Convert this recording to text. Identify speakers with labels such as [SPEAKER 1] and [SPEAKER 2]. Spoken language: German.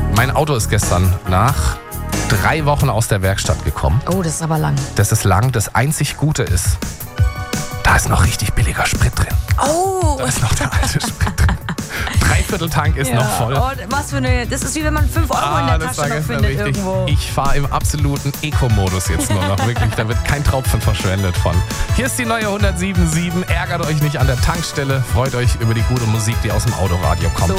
[SPEAKER 1] Mein Auto ist gestern nach 3 Wochen aus der Werkstatt gekommen.
[SPEAKER 2] Oh, das ist aber lang.
[SPEAKER 1] Das ist lang. Das einzig Gute ist, da ist noch richtig billiger Sprit drin.
[SPEAKER 2] Oh!
[SPEAKER 1] Da ist noch der alte Sprit drin. 3/4 Tank ist noch voll.
[SPEAKER 2] Oh, was für eine. Das ist wie wenn man 5 Euro in der Tasche noch findet irgendwo.
[SPEAKER 1] Ich fahre im absoluten Eco-Modus jetzt nur noch. Wirklich, da wird kein Tropfen verschwendet von. Hier ist die neue 107.7. Ärgert euch nicht an der Tankstelle. Freut euch über die gute Musik, die aus dem Autoradio kommt.
[SPEAKER 2] So